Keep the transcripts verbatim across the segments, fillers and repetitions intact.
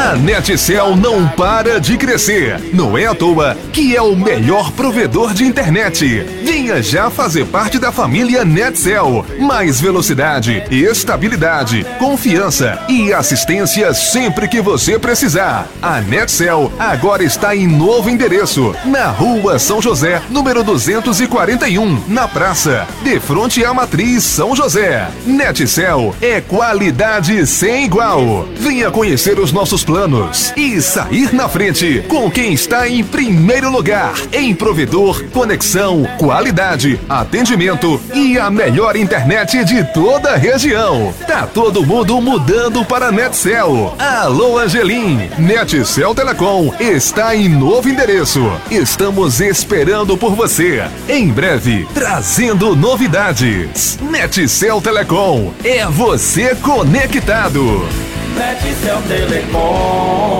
A NetCell não para de crescer. Não é à toa que é o melhor provedor de internet. Venha já fazer parte da família NetCell. Mais velocidade, estabilidade, confiança e assistência sempre que você precisar. A NetCell agora está em novo endereço, na Rua São José, número duzentos e quarenta e um, na praça, de frente à Matriz São José. NetCell é qualidade sem igual. Venha conhecer os nossos planos e sair na frente com quem está em primeiro lugar em provedor, conexão, qualidade, atendimento e a melhor internet de toda a região. Tá todo mundo mudando para NetCell. Alô, Angelim. NetCell Telecom está em novo endereço. Estamos esperando por você. Em breve, trazendo novidades. NetCell Telecom é você conectado. NetCell Telecom.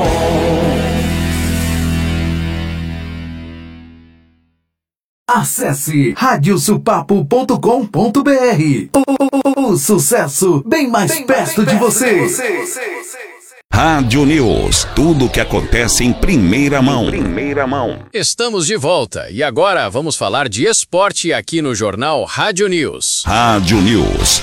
Acesse rádio supapo ponto com ponto br. O, o sucesso bem mais bem perto, bem de, perto você. de você. Rádio News, tudo o que acontece em primeira mão. Primeira mão. Estamos de volta e agora vamos falar de esporte aqui no jornal Rádio News. Rádio News.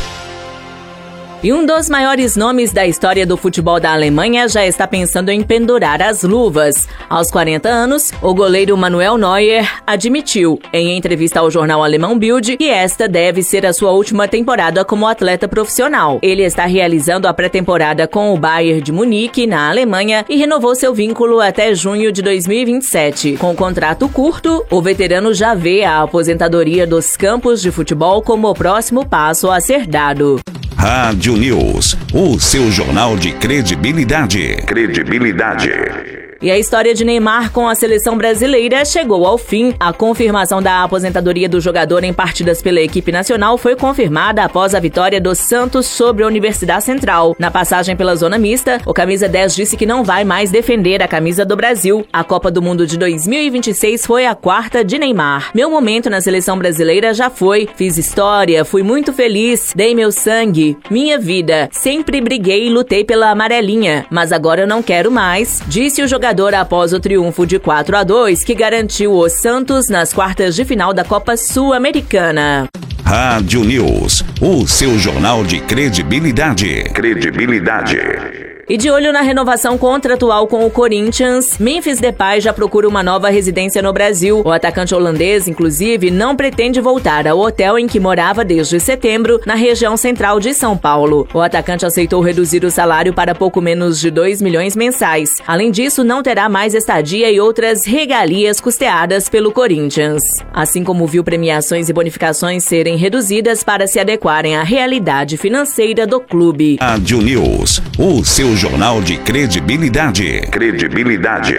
E um dos maiores nomes da história do futebol da Alemanha já está pensando em pendurar as luvas. Aos quarenta anos, o goleiro Manuel Neuer admitiu, em entrevista ao jornal alemão Bild, que esta deve ser a sua última temporada como atleta profissional. Ele está realizando a pré-temporada com o Bayern de Munique, na Alemanha, e renovou seu vínculo até junho de dois mil e vinte e sete. Com um contrato curto, o veterano já vê a aposentadoria dos campos de futebol como o próximo passo a ser dado. Rádio News, o seu jornal de credibilidade. Credibilidade. E a história de Neymar com a seleção brasileira chegou ao fim. A confirmação da aposentadoria do jogador em partidas pela equipe nacional foi confirmada após a vitória do Santos sobre a Universidade Central. Na passagem pela zona mista, o camisa dez disse que não vai mais defender a camisa do Brasil. A Copa do Mundo de dois mil e vinte e seis foi a quarta de Neymar. Meu momento na seleção brasileira já foi. Fiz história, fui muito feliz, dei meu sangue, minha vida. Sempre briguei e lutei pela amarelinha, mas agora eu não quero mais, disse o jogador após o triunfo de quatro a dois que garantiu o Santos nas quartas de final da Copa Sul-Americana. Rádio News, o seu jornal de credibilidade. Credibilidade. E de olho na renovação contratual com o Corinthians, Memphis Depay já procura uma nova residência no Brasil. O atacante holandês, inclusive, não pretende voltar ao hotel em que morava desde setembro, na região central de São Paulo. O atacante aceitou reduzir o salário para pouco menos de dois milhões mensais. Além disso, não terá mais estadia e outras regalias custeadas pelo Corinthians. Assim como viu premiações e bonificações serem reduzidas para se adequarem à realidade financeira do clube. Rádio News, o seu jornal de credibilidade. Credibilidade.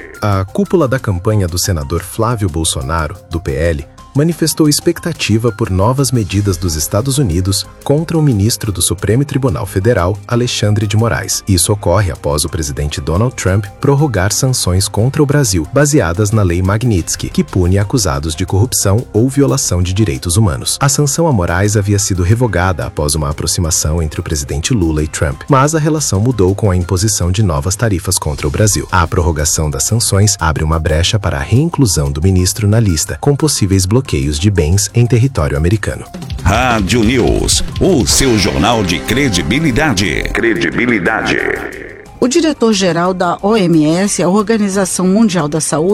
A cúpula da campanha do senador Flávio Bolsonaro, do P L, manifestou expectativa por novas medidas dos Estados Unidos contra o ministro do Supremo Tribunal Federal, Alexandre de Moraes. Isso ocorre após o presidente Donald Trump prorrogar sanções contra o Brasil, baseadas na Lei Magnitsky, que pune acusados de corrupção ou violação de direitos humanos. A sanção a Moraes havia sido revogada após uma aproximação entre o presidente Lula e Trump, mas a relação mudou com a imposição de novas tarifas contra o Brasil. A prorrogação das sanções abre uma brecha para a reinclusão do ministro na lista, com possíveis bloqueios de bens em território americano. Rádio News, o seu jornal de credibilidade. Credibilidade. O diretor-geral da O M S, a Organização Mundial da Saúde,